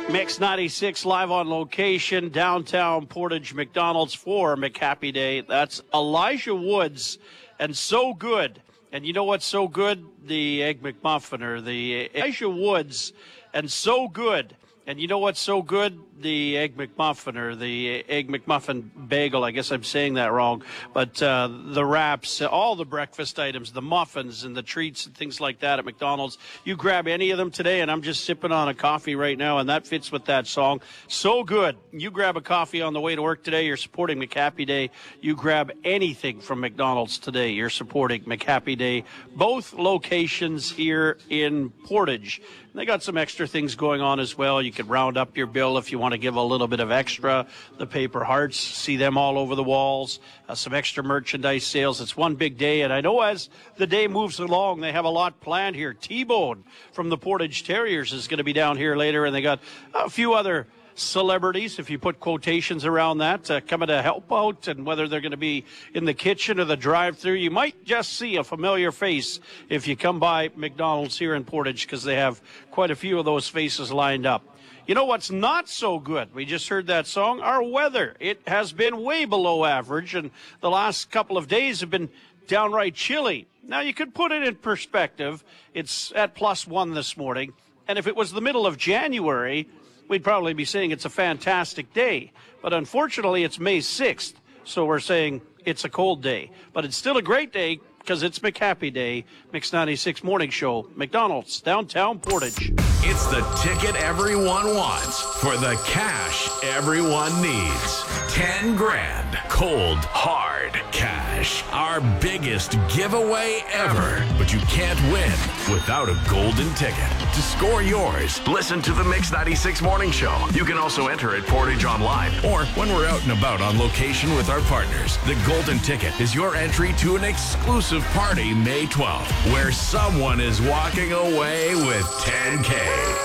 Mix 96 live on location, downtown Portage McDonald's for McHappy Day. That's Elijah Woods and So Good. And you know what's so good? The Egg McMuffin, or the Elijah Woods and So Good. And you know what's so good? The Egg McMuffin, or the Egg McMuffin bagel. I guess I'm saying that wrong. But the wraps, all the breakfast items, the muffins and the treats and things like that at McDonald's. You grab any of them today, and I'm just sipping on a coffee right now, and that fits with that song. So good. You grab a coffee on the way to work today, you're supporting McHappy Day. You grab anything from McDonald's today, you're supporting McHappy Day. Both locations here in Portage. They got some extra things going on as well. You could round up your bill if you want to give a little bit of extra. The paper hearts, see them all over the walls. Some extra merchandise sales. It's one big day, and I know as the day moves along, they have a lot planned here. T-Bone from the Portage Terriers is going to be down here later, and they got a few other celebrities, if you put quotations around that, coming to help out, and whether they're going to be in the kitchen or the drive-thru, you might just see a familiar face if you come by McDonald's here in Portage, because they have quite a few of those faces lined up. You know what's not so good? We just heard that song. Our weather. It has been way below average, and the last couple of days have been downright chilly. Now, you could put it in perspective. It's at +1 this morning, and if it was the middle of January, we'd probably be saying it's a fantastic day. But unfortunately, it's May 6th, so we're saying it's a cold day. But it's still a great day because it's McHappy Day. Mix 96 Morning Show, McDonald's, downtown Portage. It's the ticket everyone wants for the cash everyone needs. 10 grand, cold, hard cash. Our biggest giveaway ever. But you can't win without a golden ticket. To score yours, listen to the Mix 96 Morning Show. You can also enter at Portage Online or when we're out and about on location with our partners. The golden ticket is your entry to an exclusive party May 12th where someone is walking away with 10K.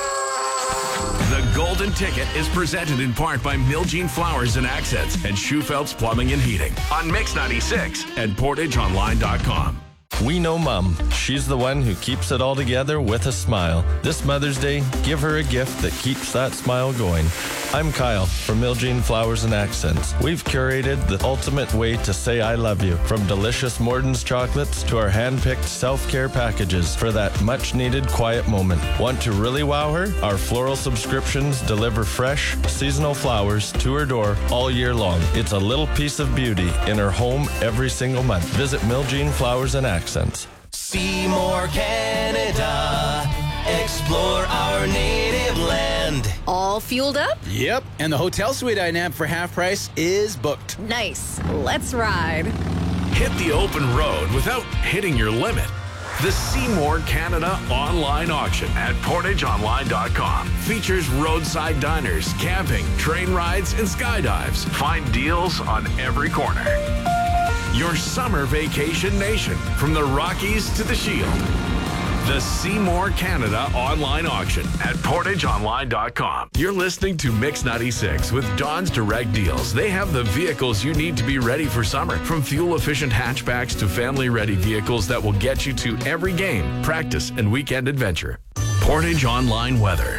The Golden Ticket is presented in part by Miljean Flowers and Accents and Schufeld's Plumbing and Heating on Mix 96 and PortageOnline.com. We know Mom. She's the one who keeps it all together with a smile. This Mother's Day, give her a gift that keeps that smile going. I'm Kyle from Miljean Flowers and Accents. We've curated the ultimate way to say I love you, from delicious Morton's chocolates to our hand-picked self-care packages for that much-needed quiet moment. Want to really wow her? Our floral subscriptions deliver fresh, seasonal flowers to her door all year long. It's a little piece of beauty in her home every single month. Visit Miljean Flowers and Accents. Seymour, Canada. Explore our native land. All fueled up? Yep, and the hotel suite I nabbed for half price is booked. Nice. Let's ride. Hit the open road without hitting your limit. The Seymour Canada online auction at PortageOnline.com features roadside diners, camping, train rides, and skydives. Find deals on every corner. Your summer vacation nation, from the Rockies to the Shield. The Seymour Canada online auction at PortageOnline.com. You're listening to Mix 96 with Don's Direct Deals. They have the vehicles you need to be ready for summer, from fuel-efficient hatchbacks to family-ready vehicles that will get you to every game, practice, and weekend adventure. Portage Online Weather.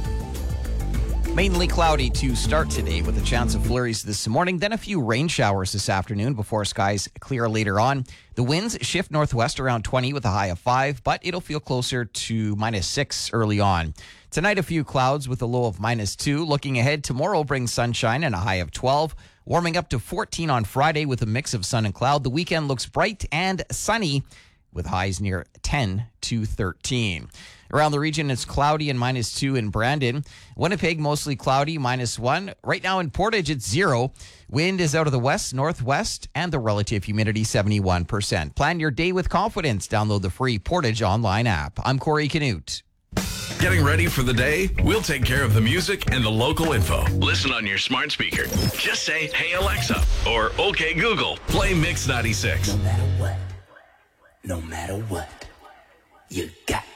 Mainly cloudy to start today with a chance of flurries this morning, then a few rain showers this afternoon before skies clear later on. The winds shift northwest around 20 with a high of 5, but it'll feel closer to -6 early on. Tonight, a few clouds with a low of -2. Looking ahead, tomorrow brings sunshine and a high of 12, warming up to 14 on Friday with a mix of sun and cloud. The weekend looks bright and sunny with highs near 10 to 13. Around the region, it's cloudy and -2 in Brandon. Winnipeg, mostly cloudy, -1. Right now in Portage, it's 0. Wind is out of the west, northwest, and the relative humidity 71%. Plan your day with confidence. Download the free Portage Online app. I'm Corey Canute. Getting ready for the day? We'll take care of the music and the local info. Listen on your smart speaker. Just say, "Hey Alexa," or "Okay Google." Play Mix 96. No matter what, you got